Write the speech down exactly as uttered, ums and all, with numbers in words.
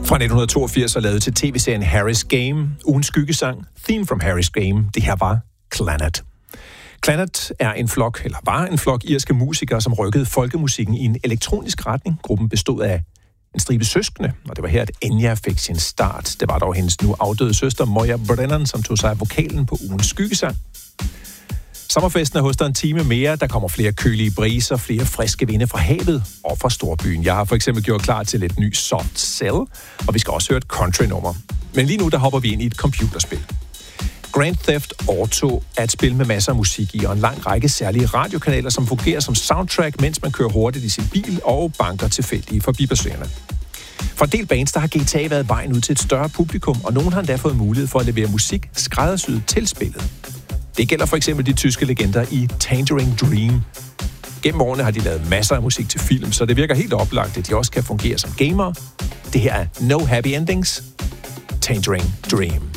Fra nitten toogfirs og lavet til tv-serien Harry's Game, ugens skyggesang, Theme from Harry's Game, det her var Clannad. Clannad er en flok, eller var en flok irske musikere, som rykkede folkemusikken i en elektronisk retning. Gruppen bestod af en stribe søskende, og det var her, at Enya fik sin start. Det var dog hendes nu afdøde søster, Moya Brennan, som tog sig af vokalen på ugens skyggesang. Sommerfesten er hos dig en time mere. Der kommer flere kølige briser, flere friske vinde fra havet og fra storbyen. Jeg har for eksempel gjort klar til et ny Soft Cell, og vi skal også høre et country-nummer. Men lige nu, der hopper vi ind i et computerspil. Grand Theft Auto er et spil med masser af musik i, og en lang række særlige radiokanaler, som fungerer som soundtrack, mens man kører hurtigt i sin bil og banker tilfældige forbipasserende. For en del bands, der har G T A været vejen ud til et større publikum, og nogen har endda fået mulighed for at levere musik skræddersyet til spillet. Det gælder for eksempel de tyske legender i Tangerine Dream. Gennem årene har de lavet masser af musik til film, så det virker helt oplagt, at de også kan fungere som gamere. Det her er No Happy Endings, Tangerine Dream.